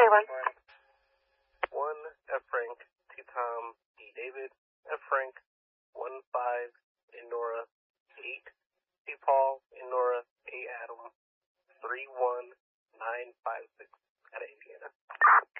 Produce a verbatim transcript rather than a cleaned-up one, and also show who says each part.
Speaker 1: one.
Speaker 2: one, F. Frank, T. Tom, D. David, F. Frank, one five, Nora, eight, T. Paul, Nora, A. Adam, three one nine five six, out of Indiana.